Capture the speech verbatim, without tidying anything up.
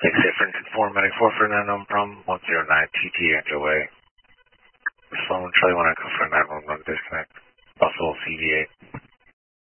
Take different four medic four for nine on from one zero nine T T Angel Way. Sloan Charlie one echo for nine one one disconnect.